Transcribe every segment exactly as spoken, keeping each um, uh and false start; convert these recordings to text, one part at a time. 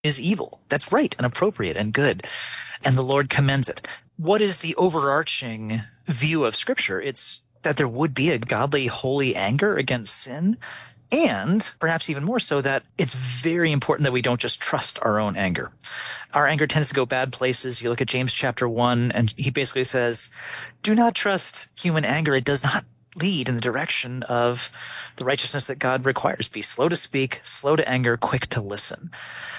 is evil. That's right and appropriate and good. And the Lord commends it. What is the overarching view of Scripture? It's that there would be a godly, holy anger against sin. And perhaps even more so, that it's very important that we don't just trust our own anger. Our anger tends to go bad places. You look at James chapter one, and he basically says, do not trust human anger. It does not lead in the direction of the righteousness that God requires. Be slow to speak, slow to anger, quick to listen.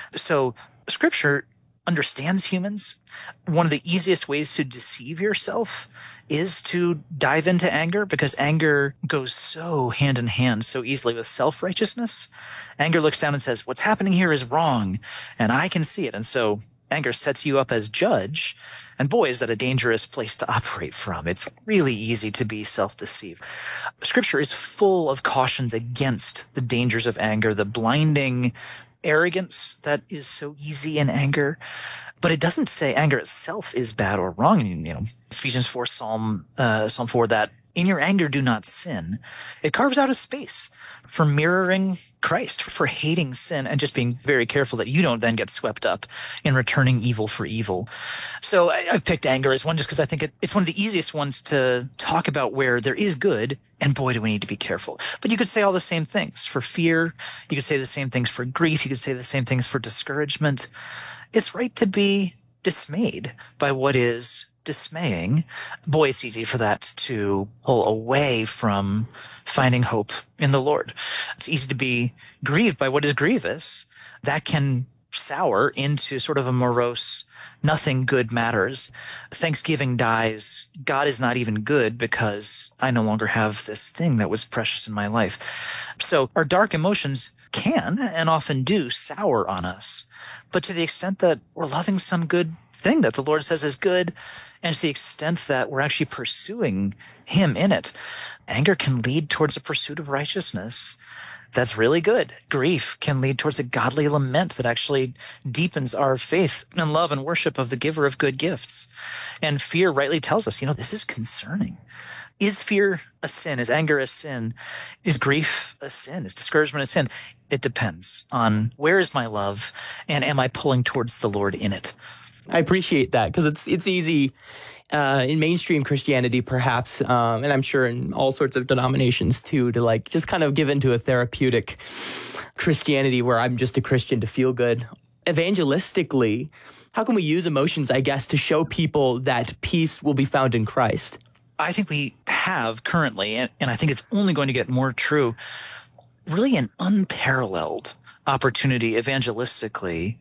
So Scripture understands humans. One of the easiest ways to deceive yourself is to dive into anger, because anger goes so hand in hand so easily with self-righteousness. Anger looks down and says, what's happening here is wrong, and I can see it. And so anger sets you up as judge. And boy, is that a dangerous place to operate from. It's really easy to be self-deceived. Scripture is full of cautions against the dangers of anger, the blinding arrogance that is so easy in anger. But it doesn't say anger itself is bad or wrong. And, you know, Ephesians four, Psalm, uh, Psalm four, that in your anger do not sin. It carves out a space for mirroring Christ, for hating sin, and just being very careful that you don't then get swept up in returning evil for evil. So I, I've picked anger as one just because I think it, it's one of the easiest ones to talk about where there is good, and boy, do we need to be careful. But you could say all the same things for fear. You could say the same things for grief. You could say the same things for discouragement. It's right to be dismayed by what is dismaying. Boy, it's easy for that to pull away from finding hope in the Lord. It's easy to be grieved by what is grievous. That can sour into sort of a morose, nothing good matters. Thanksgiving dies. God is not even good because I no longer have this thing that was precious in my life. So our dark emotions can and often do sour on us. But to the extent that we're loving some good thing that the Lord says is good, and to the extent that we're actually pursuing Him in it, anger can lead towards a pursuit of righteousness that's really good. Grief can lead towards a godly lament that actually deepens our faith and love and worship of the giver of good gifts. And fear rightly tells us, you know, this is concerning. Is fear a sin? Is anger a sin? Is grief a sin? Is discouragement a sin? It depends on where is my love, and am I pulling towards the Lord in it? I appreciate that, because it's it's easy uh, in mainstream Christianity, perhaps, um, and I'm sure in all sorts of denominations too, to like just kind of give into a therapeutic Christianity where I'm just a Christian to feel good. Evangelistically, how can we use emotions, I guess, to show people that peace will be found in Christ? I think we have currently, and, and I think it's only going to get more true, really an unparalleled opportunity evangelistically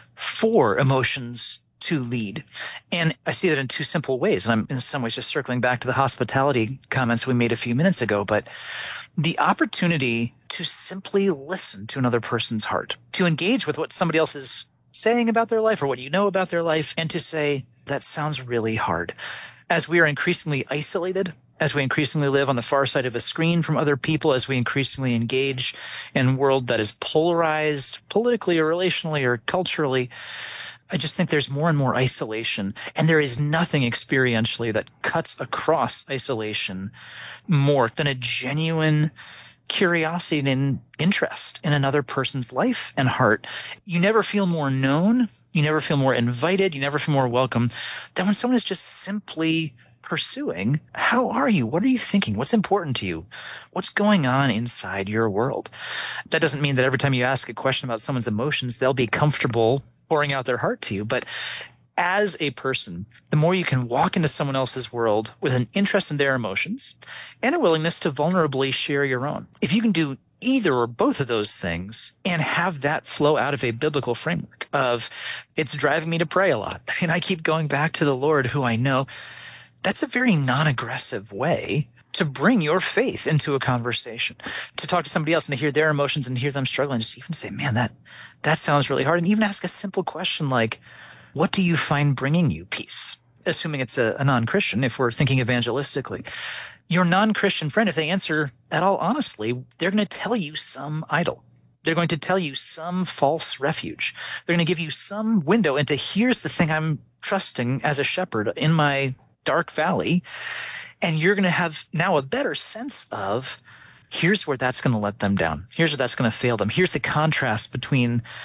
for emotions to lead. And I see that in two simple ways. And I'm in some ways just circling back to the hospitality comments we made a few minutes ago, but the opportunity to simply listen to another person's heart, to engage with what somebody else is saying about their life or what you know about their life, and to say, that sounds really hard. As we are increasingly isolated, as we increasingly live on the far side of a screen from other people, as we increasingly engage in a world that is polarized politically or relationally or culturally, I just think there's more and more isolation. And there is nothing experientially that cuts across isolation more than a genuine curiosity and interest in another person's life and heart. You never feel more known. You never feel more invited. You never feel more welcome than when someone is just simply pursuing, how are you? What are you thinking? What's important to you? What's going on inside your world? That doesn't mean that every time you ask a question about someone's emotions, they'll be comfortable pouring out their heart to you. But as a person, the more you can walk into someone else's world with an interest in their emotions and a willingness to vulnerably share your own. If you can do either or both of those things and have that flow out of a biblical framework of, it's driving me to pray a lot, and I keep going back to the Lord who I know, that's a very non-aggressive way to bring your faith into a conversation, to talk to somebody else and to hear their emotions and hear them struggling. Just even say, man, that, that sounds really hard. And even ask a simple question like, what do you find bringing you peace? Assuming it's a, a non-Christian, if we're thinking evangelistically. Your non-Christian friend, if they answer at all honestly, they're going to tell you some idol. They're going to tell you some false refuge. They're going to give you some window into, here's the thing I'm trusting as a shepherd in my dark valley. And you're going to have now a better sense of, here's where that's going to let them down. Here's where that's going to fail them. Here's the contrast between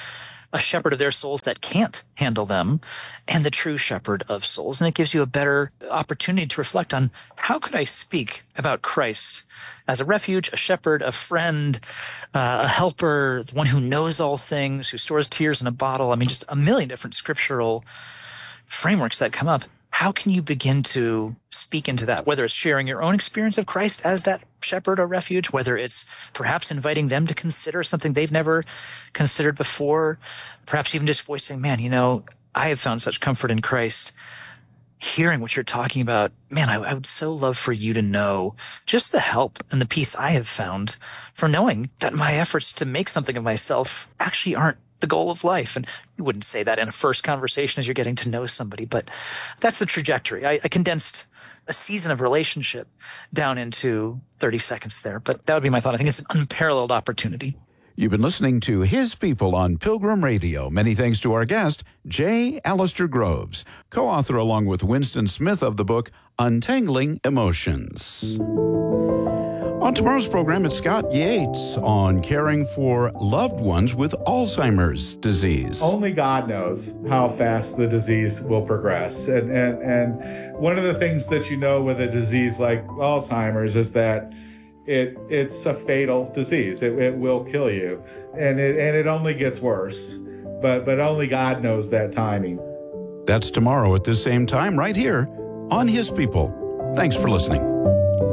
a shepherd of their souls that can't handle them, and the true shepherd of souls. And it gives you a better opportunity to reflect on, how could I speak about Christ as a refuge, a shepherd, a friend, uh, a helper, the one who knows all things, who stores tears in a bottle? I mean, just a million different scriptural frameworks that come up. How can you begin to speak into that, whether it's sharing your own experience of Christ as that shepherd or refuge, whether it's perhaps inviting them to consider something they've never considered before, perhaps even just voicing, man, you know, I have found such comfort in Christ. Hearing what you're talking about, man, I, I would so love for you to know just the help and the peace I have found for knowing that my efforts to make something of myself actually aren't the goal of life. And you wouldn't say that in a first conversation as you're getting to know somebody, but that's the trajectory. I, I condensed a season of relationship down into thirty seconds there, but that would be my thought. I think it's an unparalleled opportunity. You've been listening to His People on Pilgrim Radio. Many thanks to our guest, J. Alistair Groves, co-author along with Winston Smith of the book Untangling Emotions. On tomorrow's program, it's Scott Yates on caring for loved ones with Alzheimer's disease. Only God knows how fast the disease will progress. And, and, and one of the things that you know with a disease like Alzheimer's is that it it's a fatal disease. It, it will kill you. And it, and it only gets worse. But, but only God knows that timing. That's tomorrow at this same time right here on His People. Thanks for listening.